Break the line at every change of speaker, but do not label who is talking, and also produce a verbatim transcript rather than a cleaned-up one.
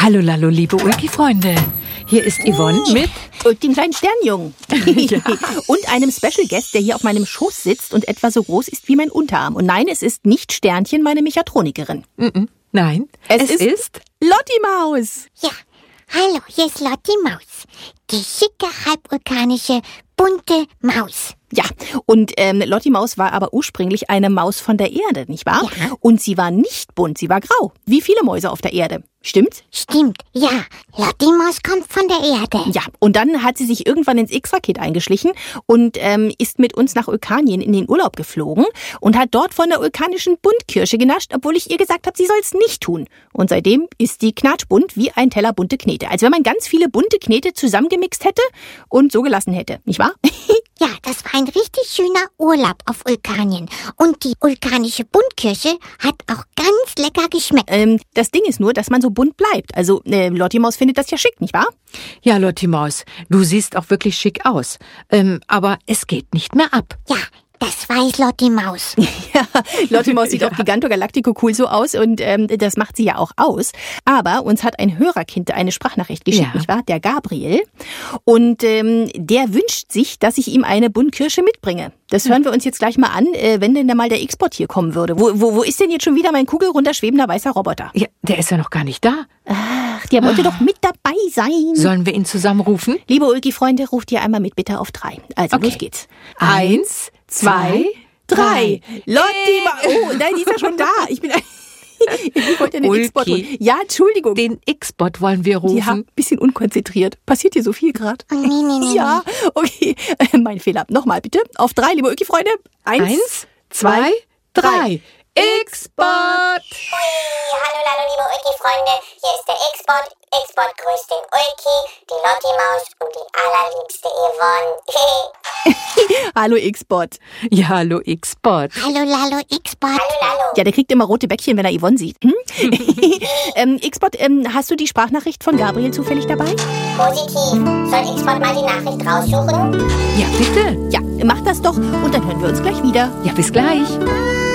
Hallo, Lalo, liebe Ulki-Freunde. Hier ist Yvonne mit...
Und dem kleinen Sternjungen. Ja. Und einem Special Guest, der hier auf meinem Schoß sitzt und etwa so groß ist wie mein Unterarm. Und nein, es ist nicht Sternchen, meine Mechatronikerin.
Mm-mm. Nein,
es,
es
ist,
ist
Lotti Maus.
Ja, hallo, hier ist Lotti Maus. Die schicke, halbvulkanische, bunte Maus.
Ja, und ähm, Lotti Maus war aber ursprünglich eine Maus von der Erde, nicht wahr?
Ja.
Und sie war nicht bunt, sie war grau. Wie viele Mäuse auf der Erde. Stimmt's?
Stimmt, ja. Lotti Maus kommt von der Erde.
Ja, und dann hat sie sich irgendwann ins X-Paket eingeschlichen und ähm, ist mit uns nach Ulkanien in den Urlaub geflogen und hat dort von der vulkanischen Buntkirsche genascht, obwohl ich ihr gesagt habe, sie soll es nicht tun. Und seitdem ist die knatschbunt wie ein Teller bunte Knete. Als wenn man ganz viele bunte Knete zusammengemixt hätte und so gelassen hätte, nicht wahr?
Ja, das war ein richtig schöner Urlaub auf Vulkanien. Und die vulkanische Buntkirsche hat auch ganz lecker geschmeckt.
ähm, das Ding ist nur, dass man so bunt bleibt. Also äh, Lotti Maus findet das ja schick, nicht wahr?
Ja, Lotti Maus, du siehst auch wirklich schick aus. Ähm, aber es geht nicht mehr ab.
Ja, das weiß Lotti Maus.
Ja, Lotti Maus sieht
Ja.
auch Giganto Galactico cool so aus und ähm, das macht sie ja auch aus. Aber uns hat ein Hörerkind eine Sprachnachricht geschickt,
Ja.
nicht wahr? Der Gabriel. Und ähm, der wünscht sich, dass ich ihm eine Buntkirsche mitbringe. Das hören wir uns jetzt gleich mal an, äh, wenn denn da mal der X-Bot hier kommen würde. Wo, wo, wo ist denn jetzt schon wieder mein kugelrunterschwebender weißer Roboter?
Ja, der ist ja noch gar nicht da.
Ach, der wollte doch mit dabei sein.
Sollen wir ihn zusammenrufen?
Liebe Ulki-Freunde, ruft ihr einmal mit bitte auf drei. Also
Okay.
los geht's.
Eins, zwei,
drei. Lotti Maus. Oh, nein, die ist ja schon da. Ich bin... Ich wollte den
Ulki.
X-Bot holen. Ja, Entschuldigung.
Den X-Bot wollen wir rufen.
Ja, ein bisschen unkonzentriert. Passiert hier so viel gerade?
Oh, nee, nee, nee.
Ja, okay. Äh, mein Fehler. Nochmal bitte. Auf drei, liebe Ulki-Freunde. Eins,
Eins, zwei, drei. X-Bot!
Hallo, hallo, liebe Ulki-Freunde, hier ist der X-Bot. X-Bot grüßt den Ulki, die Lotti-Maus und die allerliebste Yvonne.
Hallo X-Bot.
Ja, hallo X-Bot.
Hallo, Lalo, X-Bot.
Hallo, hallo.
Ja, der kriegt immer rote Bäckchen, wenn er Yvonne sieht. Hm? ähm, X-Bot, ähm, hast du die Sprachnachricht von Gabriel zufällig dabei?
Positiv. Soll X-Bot mal die Nachricht raussuchen?
Ja, bitte.
Ja, mach das doch und dann hören wir uns gleich wieder.
Ja, bis gleich.